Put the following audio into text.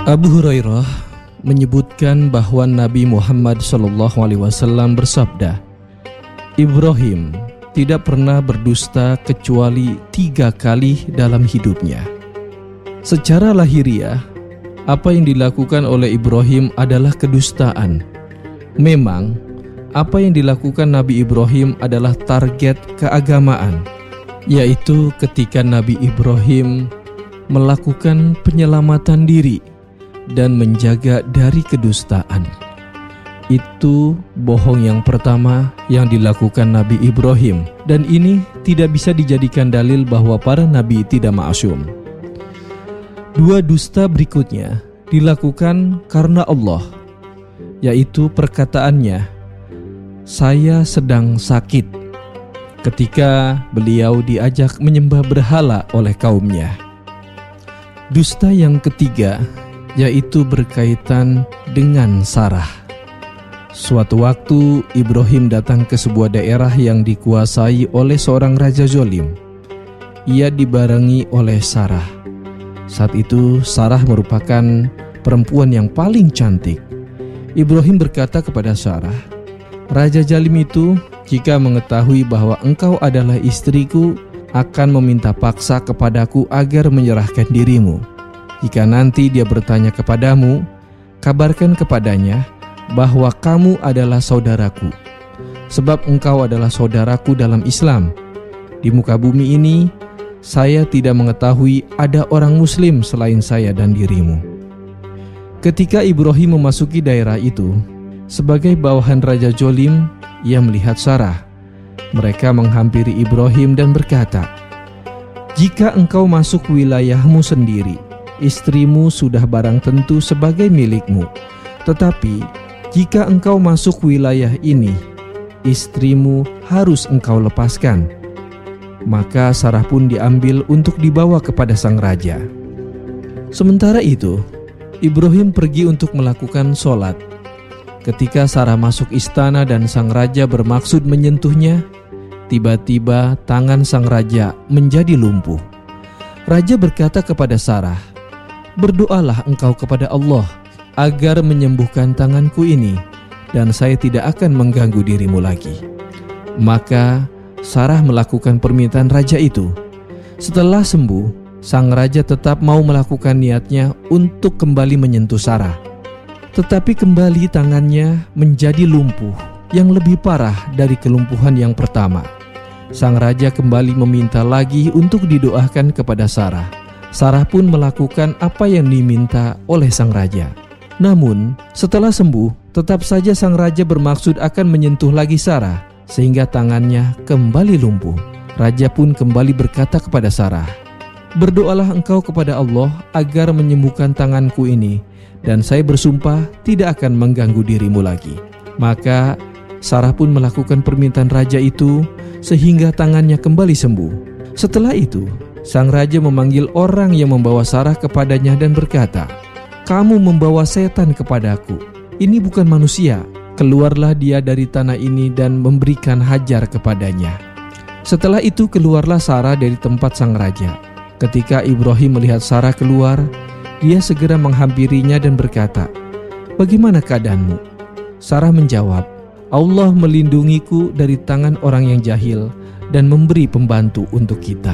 Abu Hurairah menyebutkan bahwa Nabi Muhammad SAW bersabda, Ibrahim tidak pernah berdusta kecuali 3 kali dalam hidupnya. Secara lahiriah, apa yang dilakukan oleh Ibrahim adalah kedustaan. Memang, apa yang dilakukan Nabi Ibrahim adalah target keagamaan, yaitu ketika Nabi Ibrahim melakukan penyelamatan diri dan menjaga dari kedustaan. Itu bohong yang pertama yang dilakukan Nabi Ibrahim, dan ini tidak bisa dijadikan dalil bahwa para nabi tidak ma'sum. 2 dusta berikutnya dilakukan karena Allah, yaitu perkataannya, "Saya sedang sakit," ketika beliau diajak menyembah berhala oleh kaumnya. Dusta yang ketiga yaitu berkaitan dengan Sarah. Suatu waktu Ibrahim datang ke sebuah daerah yang dikuasai oleh seorang raja zalim. Ia dibarengi oleh Sarah. Saat itu Sarah merupakan perempuan yang paling cantik. Ibrahim berkata kepada Sarah, "Raja zalim itu jika mengetahui bahwa engkau adalah istriku, akan meminta paksa kepadaku agar menyerahkan dirimu. Jika nanti dia bertanya kepadamu, kabarkan kepadanya bahwa kamu adalah saudaraku, sebab engkau adalah saudaraku dalam Islam. Di muka bumi ini, saya tidak mengetahui ada orang muslim selain saya dan dirimu." Ketika Ibrahim memasuki daerah itu, sebagai bawahan Raja Zolim, ia melihat Sarah. Mereka menghampiri Ibrahim dan berkata, "Jika engkau masuk wilayahmu sendiri, istrimu sudah barang tentu sebagai milikmu. Tetapi jika engkau masuk wilayah ini, istrimu harus engkau lepaskan." Maka Sarah pun diambil untuk dibawa kepada sang raja. Sementara itu, Ibrahim pergi untuk melakukan sholat. Ketika Sarah masuk istana dan sang raja bermaksud menyentuhnya, tiba-tiba tangan sang raja menjadi lumpuh. Raja berkata kepada Sarah, "Berdoalah engkau kepada Allah agar menyembuhkan tanganku ini, dan saya tidak akan mengganggu dirimu lagi." Maka Sarah melakukan permintaan raja itu. Setelah sembuh, sang raja tetap mau melakukan niatnya untuk kembali menyentuh Sarah. Tetapi kembali tangannya menjadi lumpuh, yang lebih parah dari kelumpuhan yang pertama. Sang raja kembali meminta lagi untuk didoakan kepada Sarah. Sarah pun melakukan apa yang diminta oleh sang raja. Namun, setelah sembuh, tetap saja sang raja bermaksud akan menyentuh lagi Sarah, sehingga tangannya kembali lumpuh. Raja pun kembali berkata kepada Sarah, "Berdoalah engkau kepada Allah agar menyembuhkan tanganku ini, dan saya bersumpah tidak akan mengganggu dirimu lagi." Maka Sarah pun melakukan permintaan raja itu, sehingga tangannya kembali sembuh. Setelah itu, sang raja memanggil orang yang membawa Sarah kepadanya dan berkata, "Kamu membawa setan kepadaku. Ini bukan manusia. Keluarlah dia dari tanah ini," dan memberikan hajar kepadanya. Setelah itu keluarlah Sarah dari tempat sang raja. Ketika Ibrahim melihat Sarah keluar, dia segera menghampirinya dan berkata, "Bagaimana keadaanmu?" Sarah menjawab, "Allah melindungiku dari tangan orang yang jahil dan memberi pembantu untuk kita."